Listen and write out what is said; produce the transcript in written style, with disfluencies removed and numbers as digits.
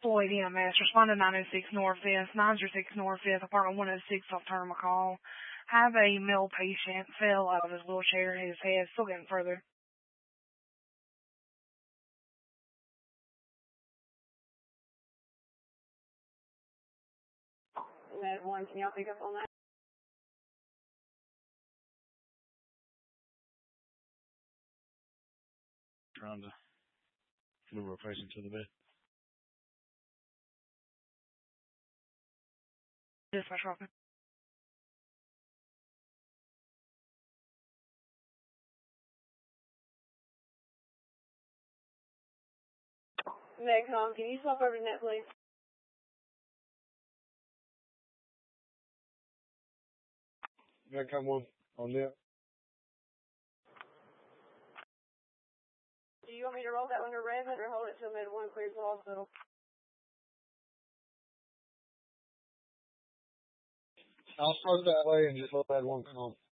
Floyd EMS, respond to 906 Northwest, 906 Northwest, apartment 106, I'll turn my call. Have a male patient fell out of his wheelchair, his head still getting further. Med 1, can y'all pick up on that? Trying to move our patient to the bed. Dispatch Rocket. Megcom, can you swap over to net, please? Megcom 1 on net. Do you want me to roll that one to Redmond or hold it till Med 1 clears the hospital? I'll start that way and just let that one come on.